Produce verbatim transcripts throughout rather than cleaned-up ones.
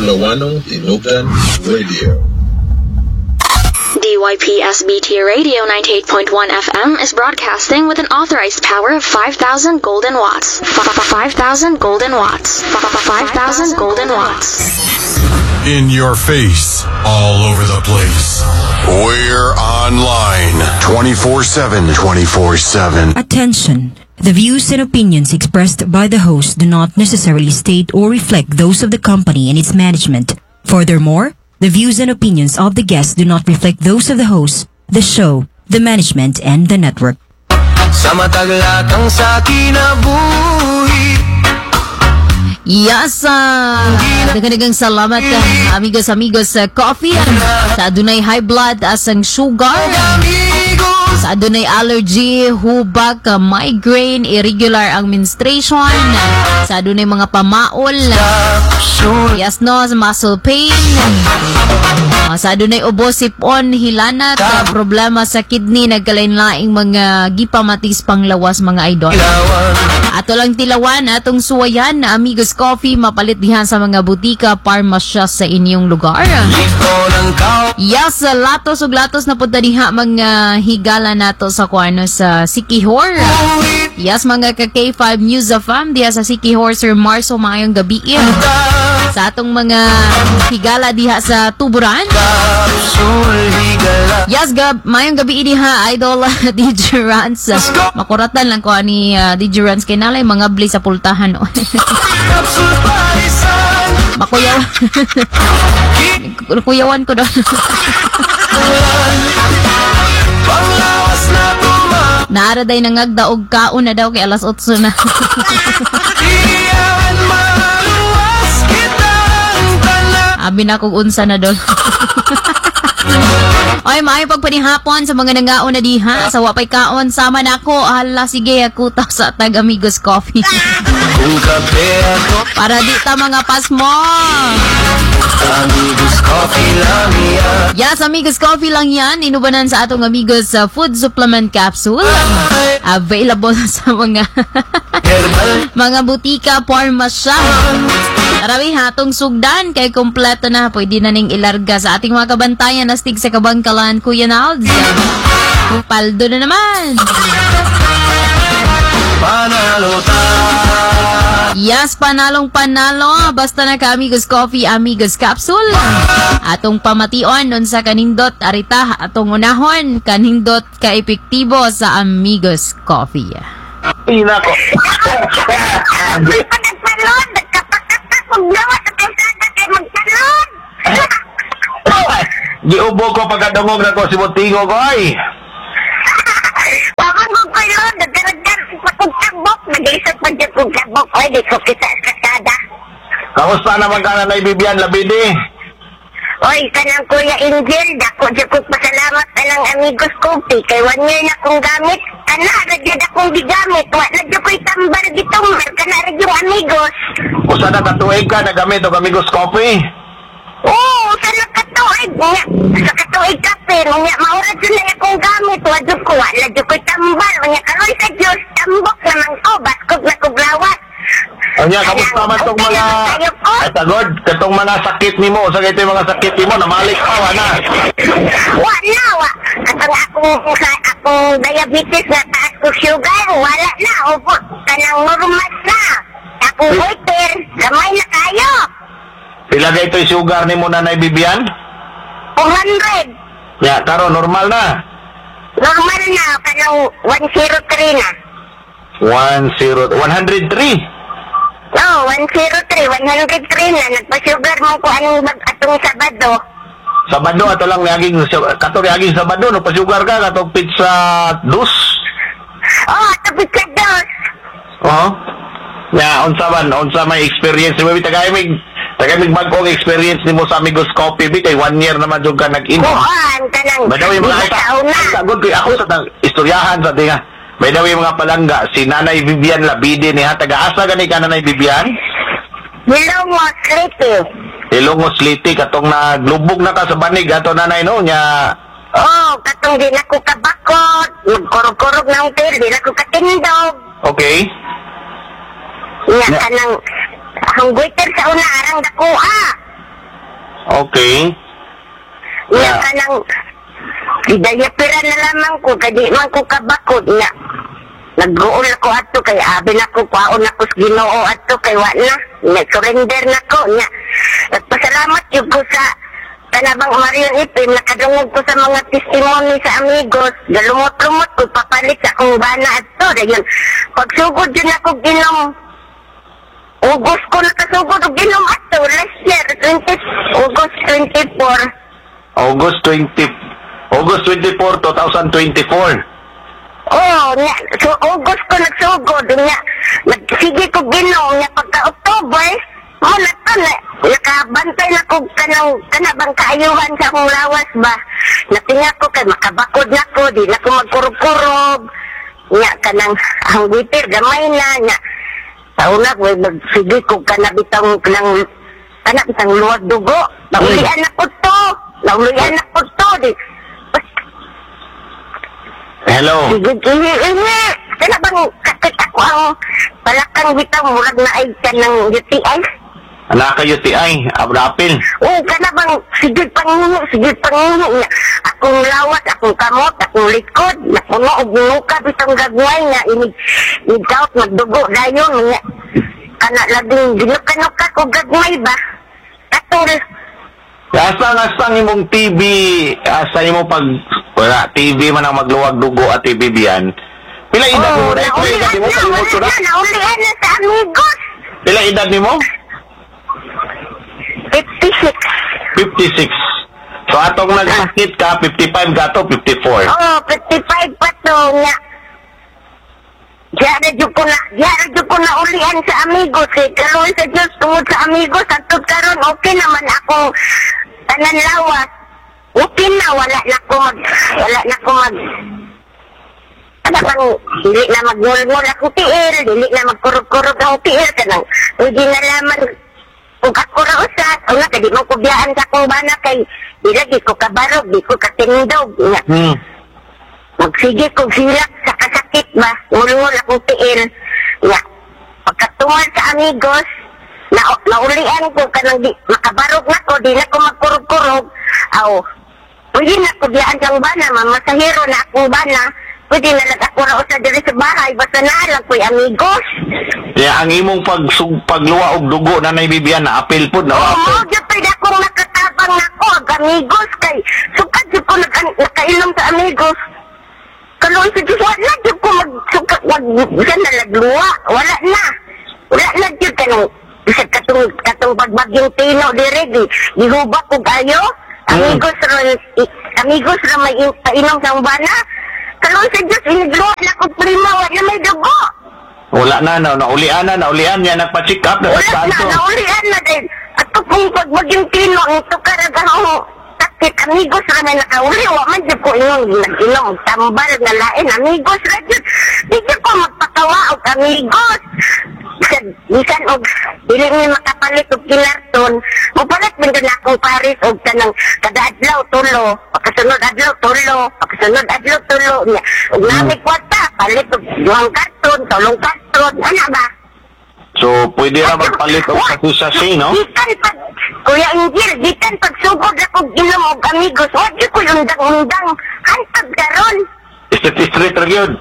Ilocano Tinugan Radio. D Y P S B T Radio ninety-eight point one F M is broadcasting with an authorized power of five thousand golden watts. five thousand golden watts. five thousand golden watts. In your face, all over the place. We're online twenty-four seven. twenty-four seven. Attention. The views and opinions expressed by the host do not necessarily state or reflect those of the company and its management. Furthermore, the views and opinions of the guests do not reflect those of the host, the show, the management, and the network. Sa mataglatang sa kinabuhi. Yes, uh, dagang salamat uh, amigos amigos sa uh, coffee uh, sa adunay high blood asang sugar, sa adunay allergy, hubag, uh, migraine, irregular ang menstruation, uh, sa adunay mga pamaol, uh, yes no, muscle pain, uh, sa adunay ubo, sipon, hilanat, uh, problema sa kidney, nagkalain-laing mga gipamatis panglawas mga idol. Ato lang tilawan atong suwayan na Amigos Coffee mapalit dihan sa mga butika, parmasya sa inyong lugar. Yes, latos ug latos na punta diha mga higala nato sa kuano sa Sikihor. Yes, mga ka K five News of Fam diha sa Sikihor, Sir Marso, maayong gabi. Sa atong mga higala diha sa Tuburan. Yes, gab, maayong gabi diha idol D J Rans. Makuratan lang ko ani uh, D J Rans kay nalay mga bli sa pultahan. Makuyaw. Kuyawan ko doon. Naara day nangagda og kaon na daw kay alas otso na. Abi na kong unsa na doon. Oy, maayo pagpanihapon sa mga nangaon na diha sa wapay kaon sama nako. Hala, sige ako ta sa Tag Amigos Coffee. Para di ta mga pasmo. Amigos Coffee lang yan. Yes, Amigos Coffee lang yan. Inubanan sa atong Amigos uh, Food Supplement Capsule. Available sa mga mga butika, parmasya. Tarawi hatong sugdan kay kompleto na, pwede na ning ilarga sa ating mga kabantayan na stig sa Kabangkalan, Kuya Nalds. Paldo na naman. Panalo ta. Yes, panalong panalo. Basta na ka Amigos Coffee, Amigos Capsule. Atong pamation nun sa kanindot arita atong unahon kanindot ka epektibo sa Amigos Coffee. Ina ko. Giubo ko pagkadungog na ko si Montingo ko ay. Wakang mo ko yun, nagdaragdar sa kugkabok, nag-iisap pa dyan kugkabok, ay di ko kita kasada. Kamusta naman ka na naibibian, Labidi? Oy, kanang Kuya Angel, dako dyan kong pasalamat na lang Amigos Coffee, kay one year na kong gamit, kana, radyad akong digamit, wala dyan ko'y tambar ditong, kana radyong Amigos. O sana katuig ka, nagamit o Amigos Coffee? Oo, sana katuig, nga, sa katuig kape, nga, maurad dyan na akong gamit, wala ko, wala dyan ko'y tambar, nga, karoy sa Diyos, tambok naman ko, baskog na kuglawat. Anya, kamusta man itong mga, ay tagod, itong mga sakit ni mo, sa ito yung mga sakit ni mo, namalik pa, wala. Wala, wala. Katang akong, akong diabetes na taas ko sugar, wala na, upo, kanang normal na. Akong waiter, gamay na kayo. Pila ka ito yung sugar ni mo na naibibian? two hundred. Ya, karo, normal na. Normal na, kanang one oh three na. one oh, one oh three? Oo, one oh three, one oh three na. Nagpa-sugar mo ko anong bag atong Sabado. Sabado, ato lang naging, kato naging Sabado, no, pa-sugar ka, kato pizza dos? Oo, oh, ato pizza dos. Oo. Ya, unsa man, unsa may experience ni mo, tagay mig, tagay mig bagong experience ni mo sa Amigos Coffee, bi, kay one year naman yung ka nag-inom. Oo, ang kanang, Badaw yung mga ita, sagod ko, ako sa istoryahan sa tinga. May daw yung mga palangga, si Nanay Vivian Labidi ni ha, taga-asa gani ka Nanay Vivian? Ilongos Liti. Ilongos Liti, katong naglubog na ka sa banig, ato Nanay no, niya... Oo, oh, katong di na ko kabakot, magkurog-kurog na hotel, di na ko katindog. Okay. Nga ka nang, ang waiter sa una, arang dakuha. Okay. Nya Yeah. kanang idayapira na lamang ko kadi man ko kabakod nya. Nag-uol ako ato kay abi na ko kwaon ako sa Ginoo ato kay wa na. Nya surrender na ko nya. Nagpasalamat jud ko sa Tanabang Marion Ipim, nakadungog ko sa mga testimony sa amigos. Galumot-lumot ko papalit sa akong bana ato. Dayon, pagsugod yun ako ginom. August ko nakasugod og ginom ato last year, twenty, August twenty-four. August twentieth. August twenty-fourth, twenty twenty-four. Oh, nya, so August ko nagsugod nya. Nagsige ko ginom nya pagka October. Oh, na to na. Nakabantay na ko kanang kanabang kaayuhan sa akong lawas ba. Natinga ko kay makabakod na ko, di na ko magkurog-kurog. Nya kanang ang wiper gamay na nya. Sa una ko magsige ko kanabitang kanang kanabitang luwag dugo. Naulian na ko to. Naulian na ko to. Di. Hello. Sige, sige, sige. Kanabang kakit ako ang palakang bitang murag na ay ka ng U T I. Anak ka U T I, Abrapil. Oo, ka na bang sige pangingi, sige pangingi niya. Akong lawas, akong kamot, akong likod, napuno og nuka bitang gagway nga inig igkaut magdugo dayon nga. Kana labing ginuka-nuka ko gagway ba? Katul. Asa nga sang imong T V, asa imong pag wala T V man ang magluwag dugo at T V biyan. Pila edad mo? Oh, Pila edad naulihan mo? na, wala na, naulihan na sa amigos. Pila edad mo? fifty-six. fifty-six. So atong nag-skit ka, fifty-five ka to, fifty-four. Oo, fifty-five pa to nga. Diyan jud ko na, diyan jud ko na ulian sa amigos eh. Karoon sa Diyos tungod sa amigos, atod karon okay naman ako tanan lawas. Okay na, wala na ko mag, wala na ko mag, ano bang, dili na magmulmul akong tiil, dili na magkurog-kurog akong tiil, kanang, hindi na laman, kung ako na usat, o nga, kadi mo kubiyaan sa akong bana kay, di lagi ko kabarog, di ko katindog, nga. Hmm. Magsige kong silak sa kasakit ba, ngulungol akong tiil, nga. Pagkatungal sa amigos, na naulian ko kanang di, makabarog na ko, di na ko magkurog-kurog, aw, pwede na kubiyaan sa akong bana, mamasahiro na akong bana, pwede na lang ako na usad diri sa bahay, basta naalang ko'y amigos. Kaya ang imong pag pagluwa og dugo na naibibiyan na apil po na Oo, apil. dyan pwede akong nakatabang na ko, ag amigos, kay sukat dyan ko nag nakainom sa amigos. Kaloy sa Diyos, wala dyan ko magsukat, wag dyan na nagluwa, wala na. Wala na dyan ka nung, isa katong, katong pagbagyong tino, dire, di, ihubak ko kayo, amigos ron, i- amigos ron may in- painom sa umbana. Kaloy sa Diyos, inigluwa na ko prima, wala may dugo. Wala na, na naulian na, naulian niya, nagpa-check up, Wala na, nagpa-santo. naulian na din. At kung pagbagyong tino, ito karagahong takit, amigos ra may nakauli, wa man dyan ko inyong nag-inom, tambal na lain, amigos ra dyan. Di dyan ko magpatawa og amigos. Bisan, bisan og, dili ni makapalit og kinarton, mapalit din din akong paris og tanang kada adlaw tulo, pagkasunod adlaw tulo, pagkasunod adlaw tulo, niya. Og nami kwarta, palit og duhang karton, tulong karton, ano ba? So, pwede na magpalit og kasusasi, no? Gikan pag, Kuya Injil, gikan pag sugod ako ginom og amigos, wag yun ko yung undang-undang, hantag karon. Street-street ra gyud.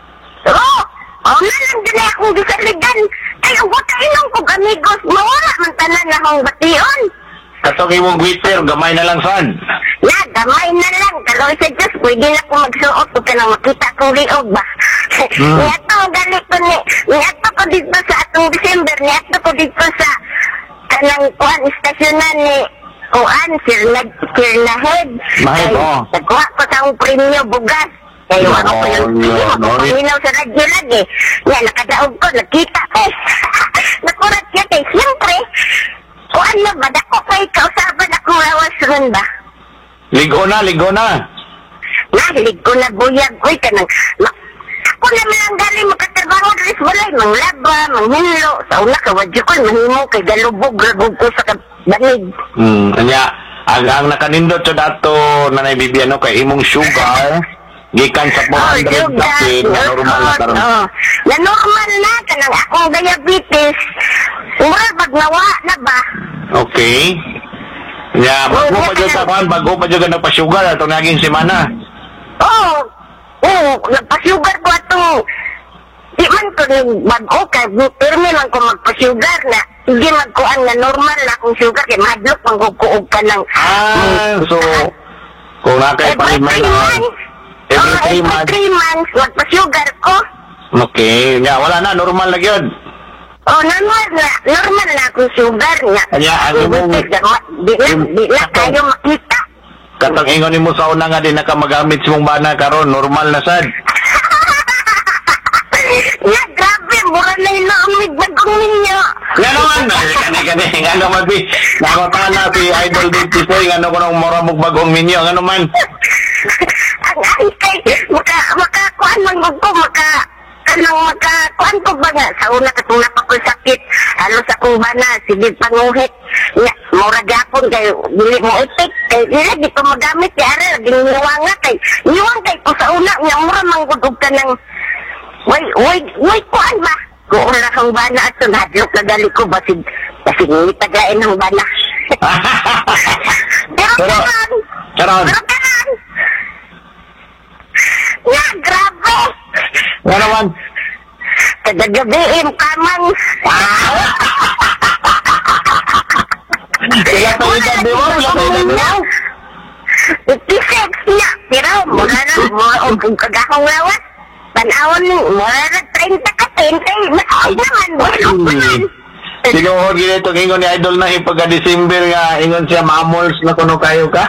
Oo, oh, na lang din akong gisaligan. Ay, ang buta inom kong amigos, mawala man tanan na akong bation. Katong imong gwitter, gamay na lang saan. Na, gamay na lang. Kaloy sa Diyos, pwede na ko magsuot kung ka na makita kong liog ba. Hmm. Niyato, galit ko ni, niyato ko dito sa atong December, niyato ko dito sa kanang kuhan istasyonan ni Kuhan, Sir Nahead. Mahed, oo. Nagkuha ko sa akong premyo bugas. Kaya No, ako ko yung no, ako no. paminaw sa radyo lagi. Yan, nakadaog ko, nakita ko. Nakurat siya kay, siyempre, kuhan na ba, dako kay kausaban akong lawas ron ba? Ligo na, ligo na. Nahilig ko na buyag, uy, kanang, ma- ako naman ang galing makatrabaho rin sa balay, manglaba, manghinlo, sa una ka, wadyo ko, mahimo kay galubog, lagog ko sa kabanig. Hmm, kanya, ang, ang nakanindot sa dato na naibibiyan no, kay imong sugar, gikan sa four hundred kapin, na normal na karon. Oh, na normal na, kanang akong diabetes, mura pag nawa na ba? Okay. Ya, bago pa dyan sa kwan, bago pa dyan ka nagpa-sugar atong naging semana. Oo. Oo, nagpa-sugar ko atong di man ko ni bago kay pirmi man ko magpa-sugar na hindi magkuan na normal na akong sugar kay madlok mangkukuog ka ng Ah, so kung nakay pa rin may every three months. Every three months magpa-sugar ko. Okay, ya wala na normal na gyud. Oh, normal na, normal na akong sugar na. Kanya, ano mo- Di na, di na kayo makita. Katong ingon nimo sa una nga di na ka magamit sa mong bana karon normal na sad. Ya, grabe, mura na yung naamig bagong ninyo. Nga naman, kani kani nga naman bi. Nakotan na si Idol Dipti Soy nga no kunong mura mong bagong minyo nga naman. Ang ay kay, maka, makakuan man ko, maka, kanang makakuan ko ba nga, sa una katong napakul sakit, halos akong bana, sige panguhit, nga, mura gapon kay, dili mo itik, kay, dili, di ko magamit, yara, diniwang nga kay, niwang kay ko sa una, nga, mura manggudog ka ng, way, way, way, kuan ba? Kung una kang bana at sunadlok na gali ko, basig, basig nitagain ng bana. Pero Pero, karon, karon. pero karon, nga, grabe! Nga naman. Kadagabiin kamang. Sila to edad di mo, sila to edad di mo. fifty-six niya. Pero mula na, mula kung kagakong lawas. Tanawon ni, mula na thirty ka, thirty. Ay naman, wala ko naman. Sinuhod gina ito ingon ni Idol na ipagka-December nga ingon siya mamols na kuno kayo ka.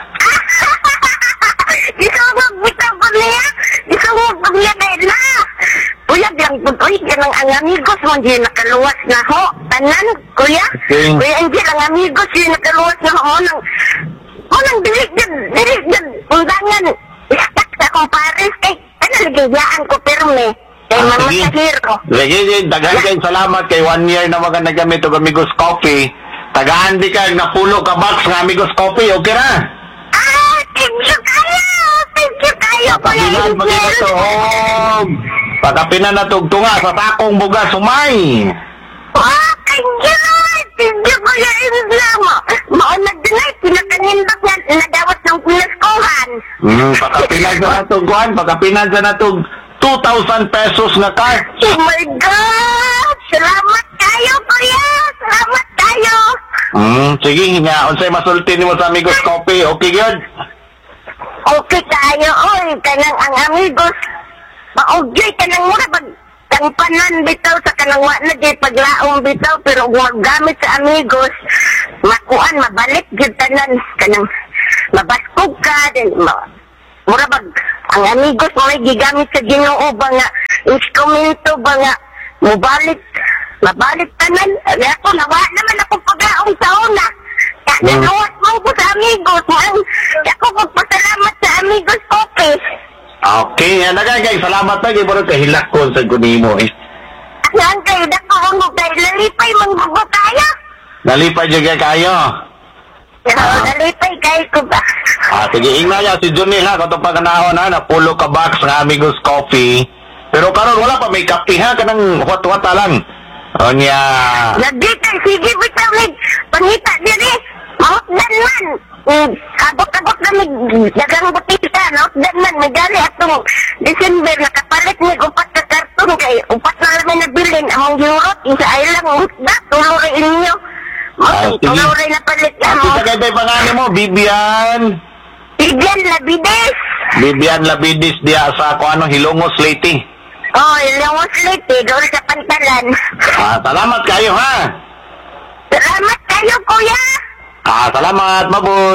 Gusto mo magbitaw ko niya? Gusto mo maglagay na? Kuya, bilang putoy, yan ang ang amigos mo, hindi nakaluwas na ho. Tanan, kuya? Okay. Kuya, hindi ang amigos, hindi nakaluwas na ho. Mo nang, mo nang dilig dyan, dilig dyan, undangan. Istak sa akong pares, kay, ano nagayaan ko, pirme. Kay Ah, mama sige. sa hero. Sige, sige, daghan kayong salamat kay one year na mga nagamit og Amigos Coffee. Tagaan di ka napulo ka box ng Amigos Coffee, okay na? Ah, thank you kayo! Thank you kayo, kuya Pakapinan mo dito to, oh. Pakapinan na tugtunga sa takong bugas sumay. Ah, thank you, Lord! Thank you, kuya Islam! Maunag din ay, pinakanindok na nadawat ng pinaskohan. Hmm, pakapinan sa natugkuhan, pakapinan sa natug two thousand pesos nga card. Oh my God! Salamat kayo, kuya! Salamat kayo! Hmm, sige nga, unsay masulti nimo sa Amigos Coffee, okay good? Okay kayo, oy! Kanang ang amigos. Maugyoy ka ng mura pag tangpanan bitaw sa kanang wala di paglaong bitaw pero kung gamit sa amigos makuan mabalik gyud tanan kanang mabaskog ka din ma mura bag ang amigos mo ay gigamit sa Ginoo ba nga instrumento ba nga mobalik mabalik tanan ali ako nawa naman ako paglaong sa una kaya nawat mo ko sa amigos man ako pagpasalamat sa Amigos Coffee. Okay, yan na kay salamat lagi pero kahilak ko sa kunimo eh. Yan kayo, dako mo kayo, lalipay manggugo tayo. Nalipay jud kay kayo. Pero lalipay kayo ko ba? Ah, sige, ingna niya si Junil ha, katong pagkanahon ha, na pulo ka box ng Amigos Coffee. Pero karon wala pa may kape ha, kanang hot-hot lang. O niya. Nagditay, sige, bitaw, may pangita din eh. Mautdan man. Mm, abot-abot na may dagang butita, mautdan man. May gali atong December, nakapalit may upat na karton kay upat na namin nabilin. Among Europe, isa ay lang, utda, tuloy inyo. Ah, sige. Tuloy na palit ka mo. Kita kay tay pangalan mo, Bibian. Bigyan labides. Bibian Labidis diya sa ko ano Hilongos Leyte. Oh, ilawos late, doon sa pantalan. Ah, salamat kayo ha. Salamat kayo, kuya! Ah, salamat, mabuhay.